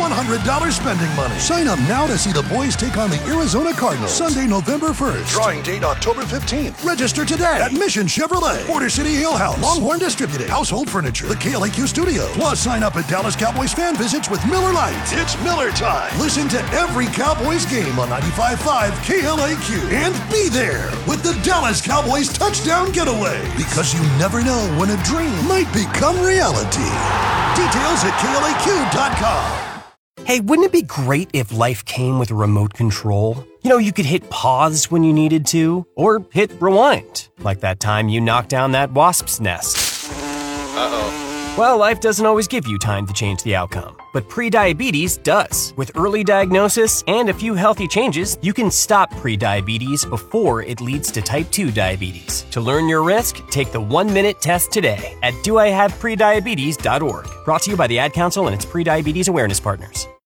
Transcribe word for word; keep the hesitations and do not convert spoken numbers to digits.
one hundred dollars spending money. Sign up now to see the boys take on the Arizona Cardinals Sunday, November first. Drawing date October fifteenth. Register today at Mission Chevrolet, Border City Ale House, Longhorn Distributing, Household Furniture, the K L A Q Studio. Plus, sign up at Dallas Cowboys fan visits with Miller Lite. It's Miller time. Listen to every Cowboys game on ninety-five point five K L A Q and be there with the Dallas Cowboys touchdown getaway. Because you never know when a dream might become reality. Details at K L A Q dot com. Hey, wouldn't it be great if life came with a remote control? You know, you could hit pause when you needed to, or hit rewind, like that time you knocked down that wasp's nest. Uh-oh. Well, life doesn't always give you time to change the outcome, but prediabetes does. With early diagnosis and a few healthy changes, you can stop prediabetes before it leads to type two diabetes. To learn your risk, take the one-minute test today at do I have prediabetes dot org. Brought to you by the Ad Council and its prediabetes awareness partners.